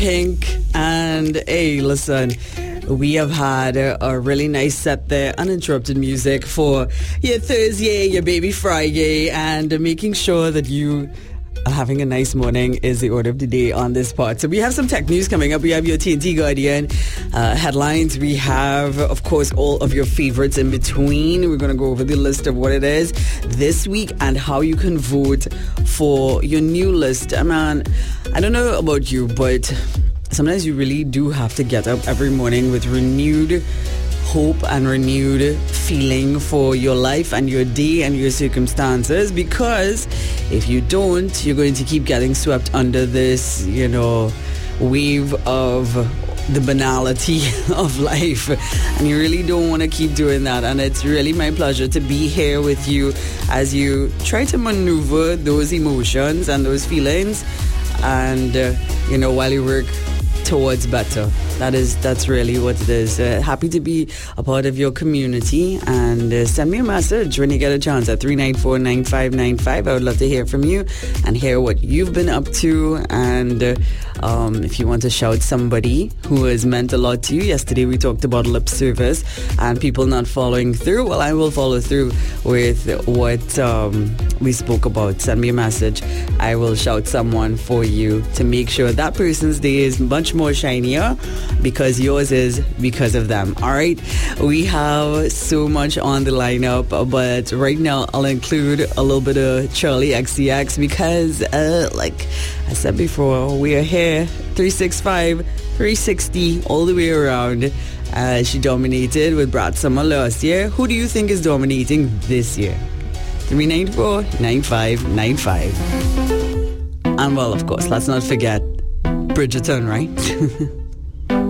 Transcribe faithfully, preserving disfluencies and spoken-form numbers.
Pink, and hey, listen, we have had a, a really nice set there, uninterrupted music for your Thursday, your baby Friday, and making sure that you are having a nice morning is the order of the day on this part. So we have some tech news coming up. We have your T N T Guardian uh, headlines. We have, of course, all of your favorites in between. We're going to go over the list of what it is this week and how you can vote for your new list. I mean, I don't know about you, but sometimes you really do have to get up every morning with renewed hope and renewed feeling for your life and your day and your circumstances, because if you don't, you're going to keep getting swept under this, you know, wave of the banality of life, and you really don't want to keep doing that. And it's really my pleasure to be here with you as you try to maneuver those emotions and those feelings, and uh, you know, while you work towards better. That is, that's really what it is. Uh, happy to be a part of your community, and uh, send me a message when you get a chance at three nine four, nine five nine five. I would love to hear from you and hear what you've been up to, and uh, um, if you want to shout somebody who has meant a lot to you. Yesterday we talked about lip service and people not following through. Well, I will follow through with what um, we spoke about. Send me a message. I will shout someone for you to make sure that person's day is much more shinier, because yours is because of them. All right, we have so much on the lineup, but right now I'll include a little bit of Charlie X C X, because uh, like I said before, we are here three sixty-five, three sixty all the way around. Uh, she dominated with Brad Summer last year. Who do you think is dominating this year? three nine four, nine five nine five. And well, of course, let's not forget Bridgerton, right?